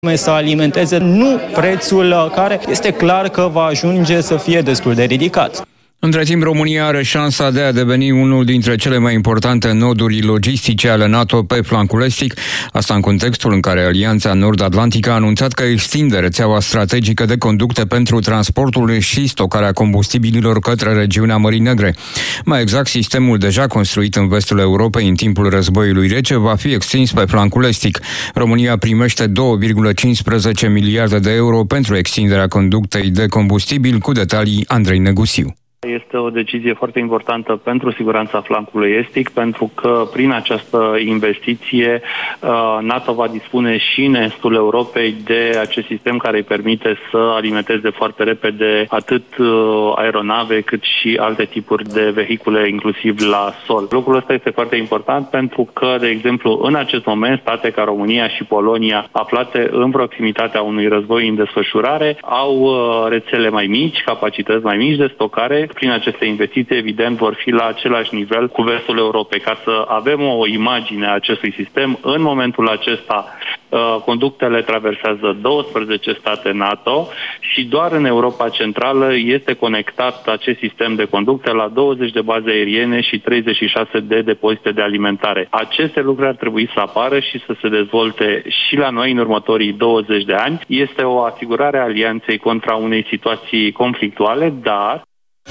să alimenteze, nu prețul care este clar că va ajunge să fie destul de ridicat. Între timp, România are șansa de a deveni unul dintre cele mai importante noduri logistice ale NATO pe flancul estic, asta în contextul în care Alianța Nord-Atlantică a anunțat că extinde rețeaua strategică de conducte pentru transportul și stocarea combustibililor către regiunea Mării Negre. Mai exact, sistemul deja construit în vestul Europei în timpul războiului rece va fi extins pe flancul estic. România primește 2,15 miliarde de euro pentru extinderea conductei de combustibil, cu detalii Andrei Negusiu. Este o decizie foarte importantă pentru siguranța flancului estic, pentru că prin această investiție NATO va dispune și în estul Europei de acest sistem care îi permite să alimenteze foarte repede atât aeronave cât și alte tipuri de vehicule, inclusiv la sol. Lucrul ăsta este foarte important pentru că, de exemplu, în acest moment, state ca România și Polonia, aflate în proximitatea unui război în desfășurare, au rețele mai mici, capacități mai mici de stocare. Prin aceste investiții, evident, vor fi la același nivel cu vestul Europei. Ca să avem o imagine a acestui sistem, în momentul acesta conductele traversează 12 state NATO și doar în Europa Centrală este conectat acest sistem de conducte la 20 de baze aeriene și 36 de depozite de alimentare. Aceste lucruri ar trebui să apară și să se dezvolte și la noi în următorii 20 de ani. Este o asigurare a alianței contra unei situații conflictuale, dar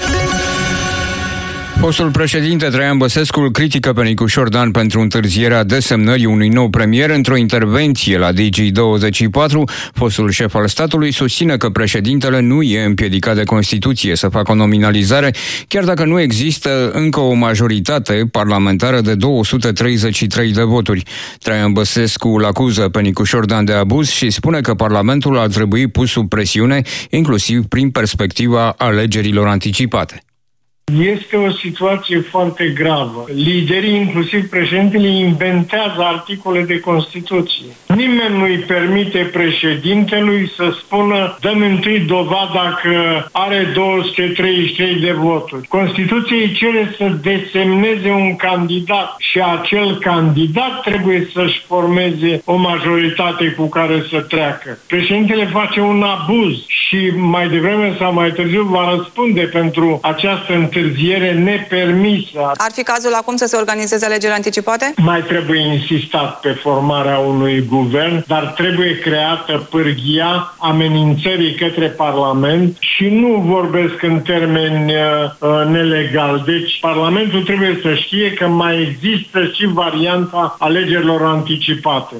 Fostul președinte Traian Băsescu îl critică pe Nicușor Dan pentru întârzierea desemnării unui nou premier. Într-o intervenție la Digi24, fostul șef al statului susține că președintele nu e împiedicat de Constituție să facă o nominalizare, chiar dacă nu există încă o majoritate parlamentară de 233 de voturi. Traian Băsescu îl acuză pe Nicușor Dan de abuz și spune că Parlamentul ar trebui pus sub presiune, inclusiv prin perspectiva alegerilor anticipate. Este o situație foarte gravă. Liderii, inclusiv președintele, inventează articole de Constituție. Nimeni nu îi permite președintelui să spună dă-mi întâi dovada că are 233 de voturi. Constituția îi cere să desemneze un candidat și acel candidat trebuie să-și formeze o majoritate cu care să treacă. Președintele face un abuz și mai devreme sau mai târziu va răspunde pentru această întârziere nepermisă. Ar fi cazul acum să se organizeze alegeri anticipate? Mai trebuie insistat pe formarea unui guvern, dar trebuie creată pârghia amenințării către Parlament și nu vorbesc în termeni nelegali. Deci Parlamentul trebuie să știe că mai există și varianta alegerilor anticipate.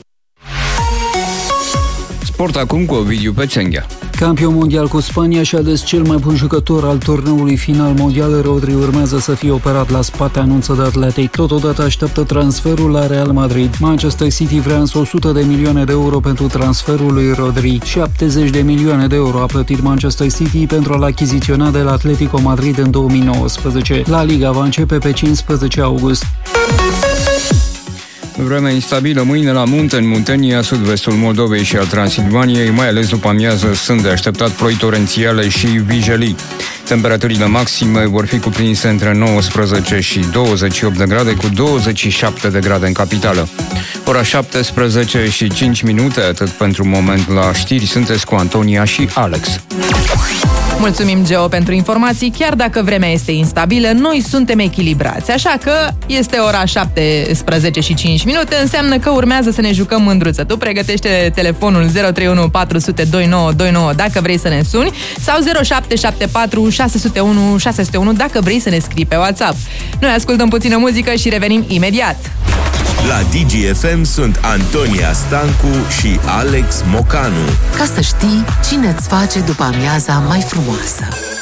Sport acum cu Ovidiu Pețenghea. Campion mondial cu Spania și ales cel mai bun jucător al turneului final mondial, Rodri urmează să fie operat la spate, anunță The Athletic. Totodată așteaptă transferul la Real Madrid. Manchester City vrea însă 100 de milioane de euro pentru transferul lui Rodri. 70 de milioane de euro a plătit Manchester City pentru a-l achiziționa de la Atletico Madrid în 2019. La Liga va începe pe 15 august. Vreme instabilă mâine la munte, în Muntenia, sud-vestul Moldovei și al Transilvaniei, mai ales după amiază sunt de așteptat ploi torențiale și vijelii. Temperaturile maxime vor fi cuprinse între 19 și 28 de grade, cu 27 de grade în capitală. Ora 17 și 5 minute, atât pentru moment la știri, sunteți cu Antonia și Alex. Mulțumim, Geo, pentru informații. Chiar dacă vremea este instabilă, noi suntem echilibrați. Așa că este ora 17 și 5 minute, înseamnă că urmează să ne jucăm mândruță. Tu pregătește telefonul 031 400 2929 dacă vrei să ne suni sau 0774 601 601 dacă vrei să ne scrii pe WhatsApp. Noi ascultăm puțină muzică și revenim imediat. La DGFM sunt Antonia Stancu și Alex Mocanu. Ca să știi cine îți face după amiaza mai frumoasă.